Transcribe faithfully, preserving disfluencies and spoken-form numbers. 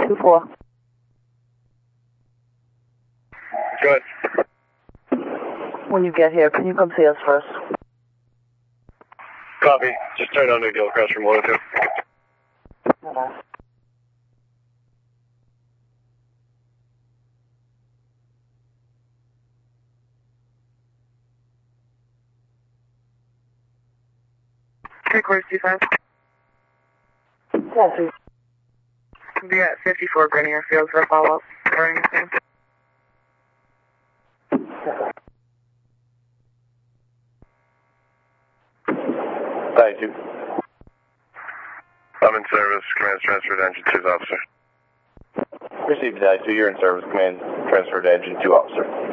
two four. Go ahead. When you get here, can you come see us first? Copy. Just turn on the Gilchrist from one oh two. Bye-bye. Three quarters two five. Yeah, three. Be at fifty-four Grenier Field for a follow-up. Running the same. ninety-two. I'm in service. Command transferred to engine two, officer. Received ninety-two. You're in service. Command transferred to engine two, officer.